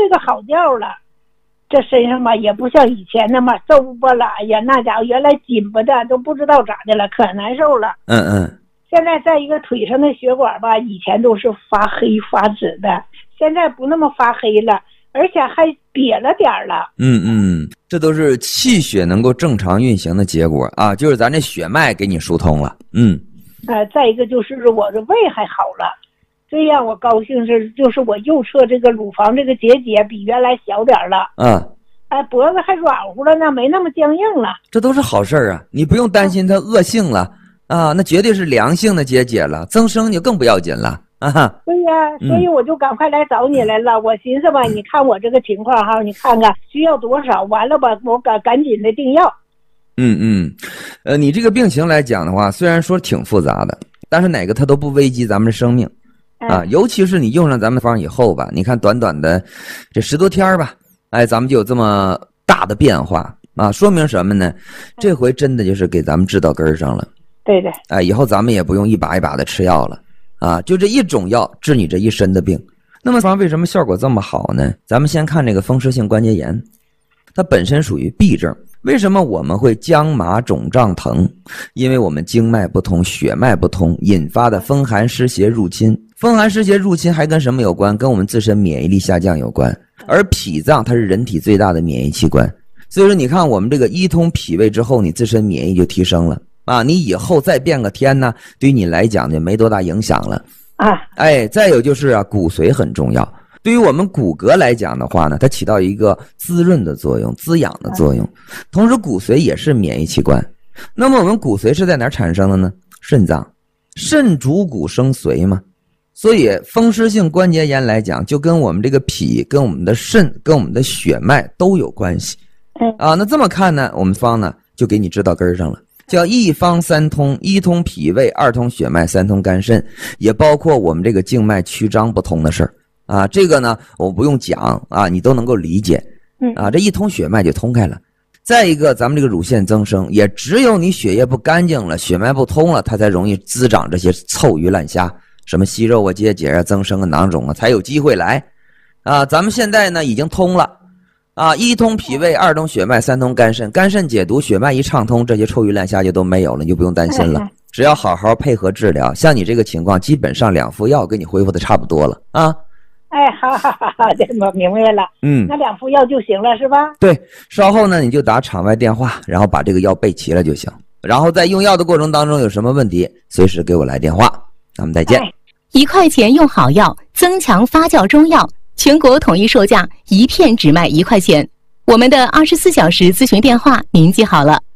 睡个好觉了，这身上吧也不像以前那么皱巴了，哎呀，那家伙原来紧巴的都不知道咋的了，可难受了。现在在一个腿上的血管吧，以前都是发黑发紫的，现在不那么发黑了，而且还瘪了点了。 这都是气血能够正常运行的结果啊，就是咱这血脉给你疏通了。 再一个就是我的胃还好了，最让我高兴是就是我右侧这个乳房这个结节比原来小点了。脖子还软乎了呢，没那么僵硬了。 这都是好事啊，你不用担心它恶性了啊，那绝对是良性的结节了，增生就更不要紧了啊。 对呀，所以我就赶快来找你来了。我寻思吧，你看我这个情况哈，你看看需要多少，完了吧，我赶紧的订药。 你这个病情来讲的话，虽然说挺复杂的，但是哪个它都不危及咱们的生命啊。尤其是你用上咱们方以后吧，你看短短的这10多天吧，咱们就有这么大的变化啊，说明什么呢？这回真的就是给咱们治到根上了。 对的。 以后咱们也不用一把一把的吃药了啊，就这一种药治你这一身的病。那么方为什么效果这么好呢？咱们先看这个风湿性关节炎，它本身属于痹症。为什么我们会僵麻肿胀疼？因为我们经脉不通，血脉不通，引发的风寒湿邪入侵。风寒湿邪入侵还跟什么有关？跟我们自身免疫力下降有关。而脾脏它是人体最大的免疫器官，所以说你看我们这个一通脾胃之后，你自身免疫就提升了啊，你以后再变个天呢，对于你来讲就没多大影响了啊。再有就是骨髓很重要，对于我们骨骼来讲的话呢，它起到一个滋润的作用，滋养的作用。同时骨髓也是免疫器官。那么我们骨髓是在哪儿产生的呢？肾脏，肾主骨生髓嘛。所以风湿性关节炎来讲，就跟我们这个脾、跟我们的肾、跟我们的血脉都有关系那这么看呢，我们方呢就给你治到根上了，叫一方三通，一通脾胃，二通血脉，三通肝肾，也包括我们这个静脉曲张不通的事儿啊。这个呢我不用讲啊，你都能够理解这一通血脉就通开了。再一个，咱们这个乳腺增生，也只有你血液不干净了，血脉不通了，它才容易滋长这些臭鱼烂虾，什么息肉啊、结节啊、增生啊、囊肿啊，才有机会来啊。咱们现在呢已经通了啊，一通脾胃，二通血脉，三通肝肾，肝肾解毒，血脉一畅通，这些臭鱼烂虾就都没有了，你就不用担心了。只要好好配合治疗，像你这个情况，基本上2副药给你恢复的差不多了啊。 好，我明白了。那2副药就行了是吧？ 对，稍后呢你就打场外电话，然后把这个药备齐了就行。然后在用药的过程当中有什么问题，随时给我来电话。咱们再见。 1块钱用好药，增强发酵中药，全国统一售价，1片只卖1块钱。我们的24小时咨询电话您记好了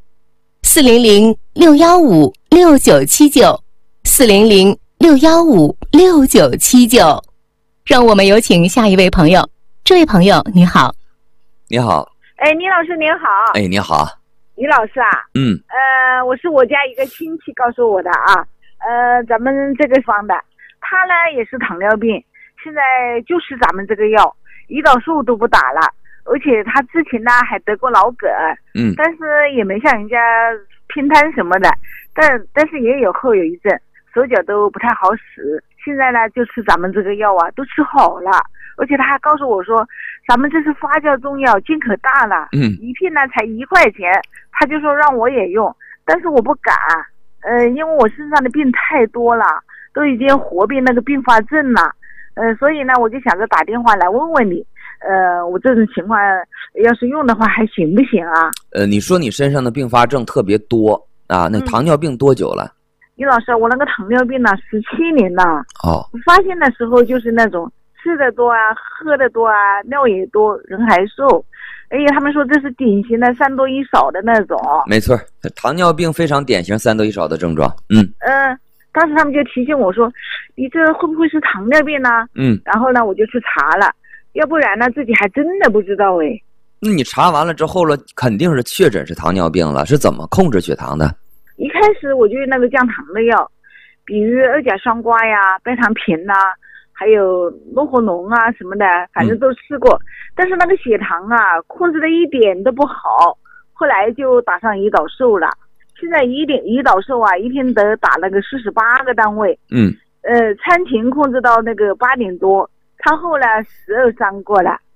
，400-615-6979，400-615-6979。让我们有请下一位朋友。这位朋友你好。 你好。 倪老师您好。 你好。 倪老师啊。我是我家一个亲戚告诉我的啊。咱们这个方的，他呢也是糖尿病，现在就是咱们这个药，胰岛素都不打了，而且他之前呢还得过脑梗，但是也没像人家偏瘫什么的，但是也有后遗症，手脚都不太好使。现在呢就吃咱们这个药啊，都吃好了，而且他还告诉我说，咱们这是发酵中药，劲可大了，一片呢才1块钱，他就说让我也用，但是我不敢。因为我身上的病太多了，都已经活病那个并发症了，所以呢，我就想着打电话来问问你，我这种情况要是用的话还行不行啊？ 你说你身上的并发症特别多啊，那糖尿病多久了？ 倪老师，我那个糖尿病呢17年了。 我发现的时候就是那种吃的多啊，喝的多啊，尿也多，人还瘦。他们说这是典型的3多1少的那种。 没错，糖尿病非常典型3多1少的症状。 当时他们就提醒我说，你这会不会是糖尿病呢？然后呢我就去查了，要不然呢自己还真的不知道。 那你查完了之后了，肯定是确诊是糖尿病了，是怎么控制血糖的？ 一开始我就用那个降糖的药，比如2甲双胍呀、拜糖平啊，还有诺活龙啊什么的，反正都试过，但是那个血糖啊控制的一点都不好，后来就打上胰岛素了。现在胰岛素啊一天得打那个48个单位，餐前控制到那个8点多，餐后呢12、3过了，